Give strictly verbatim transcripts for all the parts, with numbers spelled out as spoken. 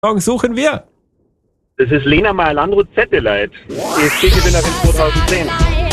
suchen wir? Das ist Lena Meyer-Landrut-Zetteleit. E S C-Gewinnerin zweitausendzehn.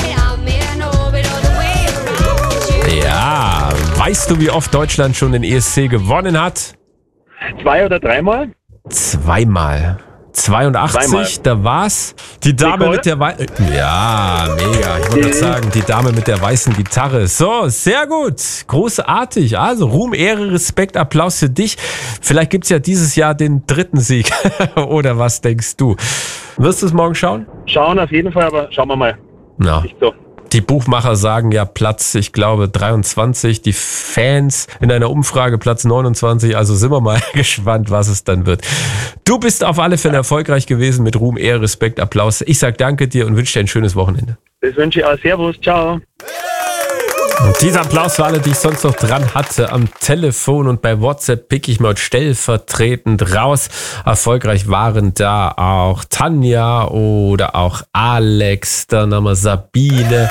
Ja, weißt du, wie oft Deutschland schon den E S C gewonnen hat? Zwei oder dreimal? Zweimal. zweiundachtzig, Zweimal. Da war's. Die Dame Nicole? mit der weißen... Ja, mega. Ich wollte gerade sagen, die Dame mit der weißen Gitarre. So, sehr gut. Großartig. Also Ruhm, Ehre, Respekt, Applaus für dich. Vielleicht gibt's ja dieses Jahr den dritten Sieg. Oder was denkst du? Wirst du es morgen schauen? Schauen auf jeden Fall, aber schauen wir mal. Na. Nicht so. Die Buchmacher sagen ja Platz, ich glaube, dreiundzwanzig. Die Fans in einer Umfrage Platz neunundzwanzig. Also sind wir mal gespannt, was es dann wird. Du bist auf alle Fälle erfolgreich gewesen mit Ruhm, Ehre, Respekt, Applaus. Ich sag danke dir und wünsche dir ein schönes Wochenende. Das wünsche ich auch. Servus, ciao. Und dieser Applaus für alle, die ich sonst noch dran hatte am Telefon und bei WhatsApp pick ich mal stellvertretend raus. Erfolgreich waren da auch Tanja oder auch Alex, dann haben wir Sabine,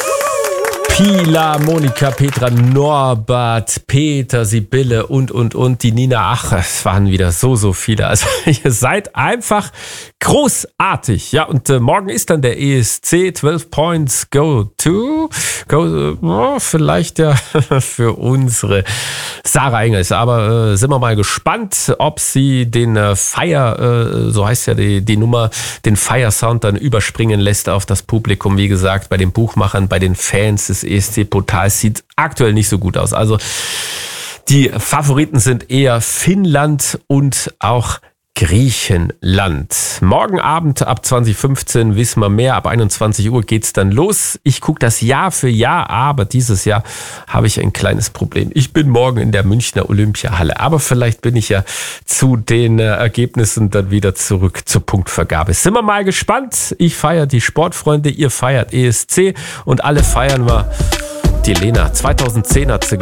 Pila, Monika, Petra, Norbert, Peter, Sibylle und, und, und die Nina. Ach, es waren wieder so, so viele. Also ihr seid einfach großartig. Ja, und äh, morgen ist dann der E S C. zwölf Points go to. Go, oh, vielleicht ja für unsere Sarah Engels. Aber äh, sind wir mal gespannt, ob sie den äh, Fire, äh, so heißt ja die, die Nummer, den Fire Sound dann überspringen lässt auf das Publikum. Wie gesagt, bei den Buchmachern, bei den Fans des E S C-Portal sieht aktuell nicht so gut aus. Also die Favoriten sind eher Finnland und auch Griechenland. Morgen Abend ab zwanzig fünfzehn wissen wir mehr. Ab einundzwanzig Uhr geht's dann los. Ich gucke das Jahr für Jahr, aber dieses Jahr habe ich ein kleines Problem. Ich bin morgen in der Münchner Olympiahalle, aber vielleicht bin ich ja zu den äh, Ergebnissen dann wieder zurück zur Punktvergabe. Sind wir mal gespannt. Ich feiere die Sportfreunde, ihr feiert E S C und alle feiern wir die Lena. zweitausendzehn hat sie